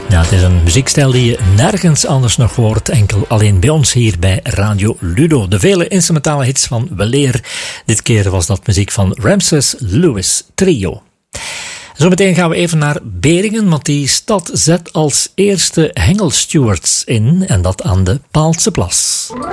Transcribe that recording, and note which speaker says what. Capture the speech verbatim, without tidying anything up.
Speaker 1: Ja, het is een muziekstijl die je nergens anders nog hoort, enkel alleen bij ons hier bij Radio Ludo. De vele instrumentale hits van weleer. Dit keer was dat muziek van Ramses Lewis Trio. Zometeen gaan we even naar Beringen, want die stad zet als eerste hengelstewards in en dat aan de Paalse Plas.